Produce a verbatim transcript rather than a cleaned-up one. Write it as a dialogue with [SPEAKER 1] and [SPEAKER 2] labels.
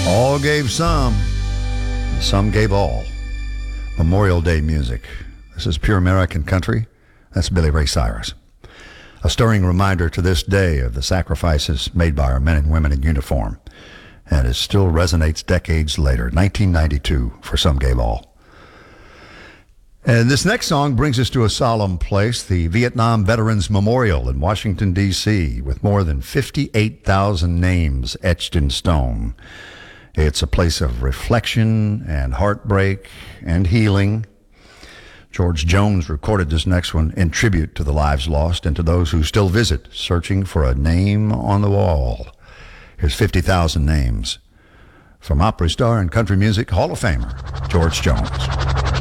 [SPEAKER 1] All gave some, some gave all. Memorial Day music. This is pure American country. That's Billy Ray Cyrus. A stirring reminder to this day of the sacrifices made by our men and women in uniform. And it still resonates decades later, nineteen ninety-two, for Some Gave All. And this next song brings us to a solemn place, the Vietnam Veterans Memorial in Washington, D C, with more than fifty-eight thousand names etched in stone. It's a place of reflection and heartbreak and healing. George Jones recorded this next one in tribute to the lives lost and to those who still visit, searching for a name on the wall. Here's fifty thousand names. From opera star and country music Hall of Famer, George Jones.